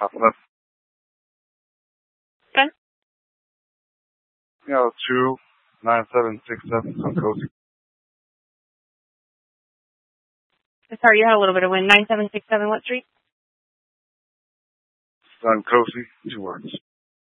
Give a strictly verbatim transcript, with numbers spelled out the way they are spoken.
Top left. Okay. You know, two nine seven six seven Suncoast. Sorry, you had a little bit of wind. nine seven six seven what street? Suncoast, two words.